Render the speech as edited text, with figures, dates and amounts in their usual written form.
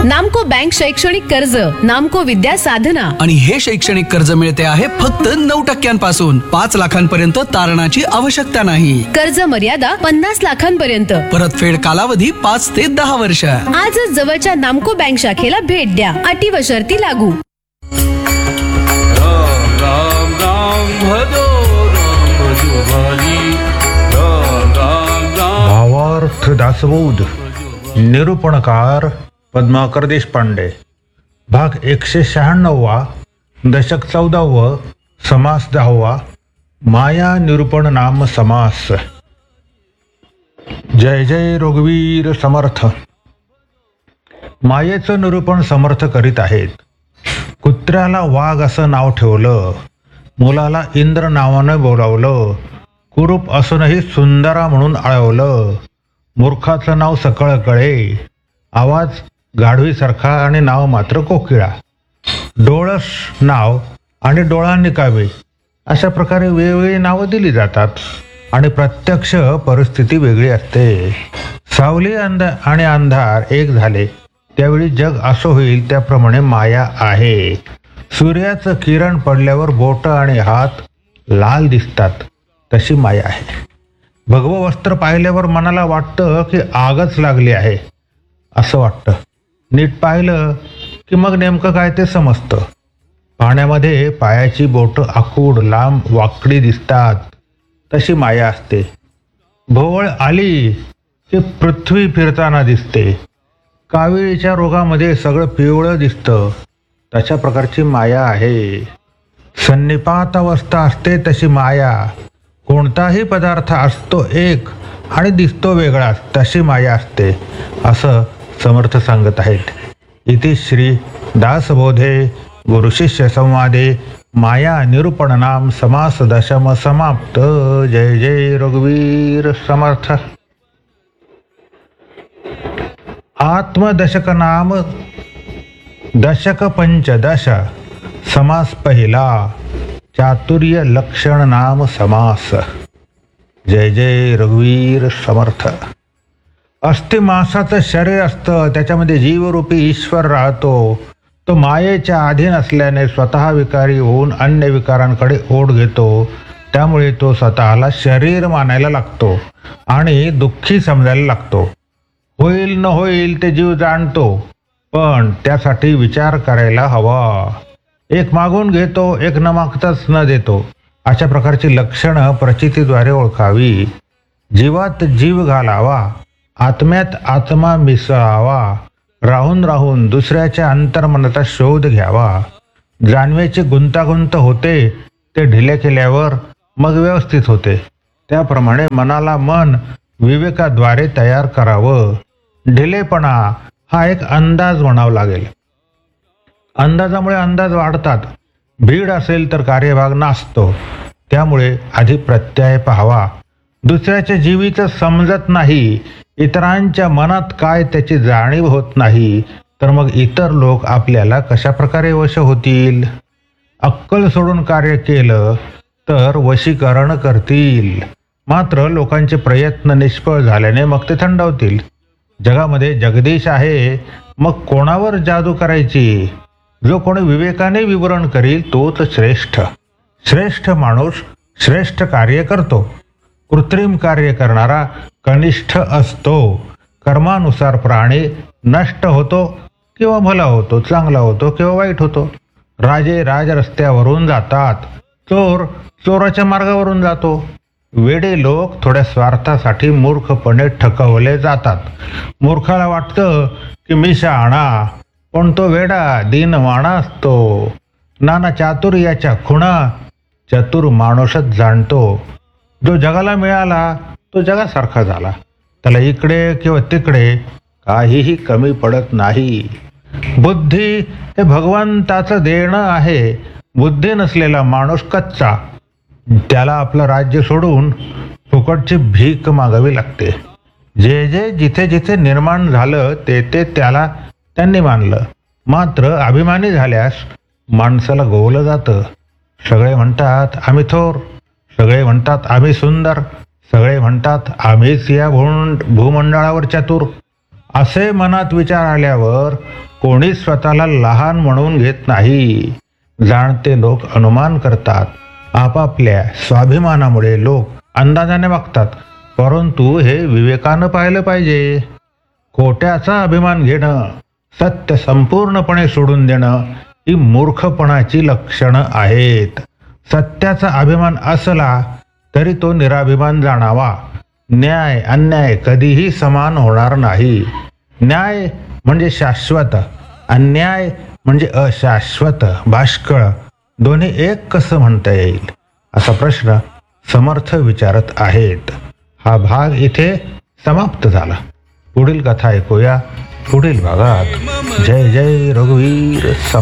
नामको बँक शैक्षणिक कर्ज, नामको विद्या साधना. आणि हे शैक्षणिक कर्ज मिळते आहे फक्त 9% 5 लाखांपर्यंत तारणाची आवश्यकता नाही. कर्ज मर्यादा 50 लाखांपर्यंत. परतफेड कालावधी 5 ते 10 वर्ष. आजच जवळच्या नामको बँक शाखेला भेट द्या. अटी व शर्ती लागू. राम राम राम भजो राम भजो भारी. राम राम राम. भावार्थ दासबोध. निरूपणकार पद्माकर देशपांडे. भाग 196. दशक 14. समास 10. माया निरूपण नाम समास. जय जय रघुवीर समर्थ. मायेचं निरूपण समर्थ करीत आहेत. कुत्र्याला वाघ असं नाव ठेवलं, मुलाला इंद्र नावानं बोलावलं, कुरूप असूनही सुंदरा म्हणून आळवलं. मूर्खाचं नाव सकळ कळे, आवाज गाढवीसारखा आणि नाव मात्र कोकिळा. डोळस नाव आणि डोळा निकावे अशा प्रकारे वेगवेगळी नावं दिली जातात आणि प्रत्यक्ष परिस्थिती वेगळी असते. सावली आणि अंधार एक झाले त्यावेळी जग असं होईल त्याप्रमाणे माया आहे. सूर्याचं किरण पडल्यावर बोट आणि हात लाल दिसतात तशी माया आहे. भगवं वस्त्र पाहिल्यावर मनाला वाटतं की आगच लागली आहे असं वाटतं. नीट पाहिलं की मग नेमकं काय ते समजतं. पाण्यामध्ये पायाची बोट आखूड लांब वाकडी दिसतात तशी माया असते. भोवळ आली की पृथ्वी फिरताना दिसते. काविळीच्या रोगामध्ये सगळं पिवळं दिसतं तशा प्रकारची माया आहे. सन्निपात अवस्था असते तशी माया. कोणताही पदार्थ असतो एक आणि दिसतो वेगळाच तशी माया असते असं समर्थ सांगत आहेत. इति श्री दासबोधे गुरुशिष्य संवादे माया निरूपण नाम समास 10 समाप्त. जय जय रघुवीर समर्थ. आत्मदशक नाम दशक 15 समास पहिला. चातुर्य लक्षण नाम समास. जय जय रघुवीर समर्थ. अस्थि मांसाचं शरीर असतं, त्याच्यामध्ये जीवरूपी ईश्वर राहतो. तो मायेच्या अधीन असल्याने स्वतः विकारी होऊन अन्य विकारांकडे ओढ घेतो. त्यामुळे तो स्वतःला शरीर मानायला लागतो आणि दुःखी समजायला लागतो. होईल न होईल ते जीव जाणतो, पण त्यासाठी विचार करायला हवा. एक मागून घेतो, एक न मागताच न देतो. अशा प्रकारची लक्षणं प्रचितीद्वारे ओळखावी. जीवात जीव घालावा, आत्म्यात आत्मा मिसळावा. राहून राहून दुसऱ्याच्या अंतर्मनाचा शोध घ्यावा. जाणवेची गुंतागुंत होते ते ढिले केल्यावर मग व्यवस्थित होते. त्याप्रमाणे मनाला मन विवेकाद्वारे तयार करावं. ढिलेपणा हा एक अंदाज म्हणावा लागेल. अंदाजामुळे अंदाज वाढतात. भीड असेल तर कार्यभाग नासतो. त्यामुळे आधी प्रत्यय पाहावा. दुसऱ्याच्या जीवीचं समजत नाही, इतरांच्या मनात काय त्याची जाणीव होत नाही, तर मग इतर लोक आपल्याला कशा प्रकारे वश होतील. अक्कल सोडून कार्य केलं तर वशीकरण करतील. मात्र लोकांचे प्रयत्न निष्फळ झाल्याने मग ते थंडावतील. जगामध्ये जगदीश आहे, मग कोणावर जादू करायची. जो कोणी विवेकाने विवरण करील तोच श्रेष्ठ. श्रेष्ठ माणूस श्रेष्ठ कार्य करतो. कृत्रिम कार्य करणारा कनिष्ठ असतो. कर्मानुसार प्राणी नष्ट होतो किंवा भला होतो, चांगला होतो किंवा वाईट होतो. राजे राजरस्त्यावरून जातात, चोर चोराच्या मार्गावरून जातो. वेडे लोक थोड्या स्वार्थासाठी मूर्खपणे ठकवले जातात. मूर्खाला वाटतं की मी शहाणा, पण तो वेडा दीनवाणा असतो. नाना चातुर्याच्या खुणा चतुर माणूसच जाणतो. जो जगाला मिळाला तो जगासारखा झाला. त्याला इकडे किंवा तिकडे काहीही कमी पडत नाही. बुद्धी हे भगवंताचं देणं आहे. बुद्धी नसलेला माणूस कच्चा. त्याला आपलं राज्य सोडून फुकटची भीक मागावी लागते. जे जे जिथे जिथे निर्माण झालं ते ते त्याला त्यांनी मानलं. मात्र अभिमानी झाल्यास माणसाला गोवलं जातं. सगळे म्हणतात आम्ही थोर, सगळे म्हणतात आम्ही सुंदर, सगळे म्हणतात आम्हीच या भूमंडळावर चतुर. असे मनात विचार आल्यावर कोणी स्वतःला लहान म्हणून घेत नाही. जाणते लोक अनुमान करतात. आपापल्या स्वाभिमानामुळे लोक अंदाजाने वागतात. परंतु हे विवेकानं पाहिलं पाहिजे. खोट्याचा अभिमान घेणं, सत्य संपूर्णपणे सोडून देणं ही मूर्खपणाची लक्षणं आहेत. सत्याचा अभिमान असला तरी तो निराभिमान जाणावा. न्याय अन्याय कधीही समान होणार नाही. न्याय म्हणजे शाश्वत, अन्याय म्हणजे अशाश्वत, बाष्कळ. दोन्ही एक कसं म्हणता येईल असा प्रश्न समर्थ विचारत आहेत. हा भाग इथे समाप्त झाला. पुढील कथा ऐकूया पुढील भागात. जय जय रघुवीर समर्थ.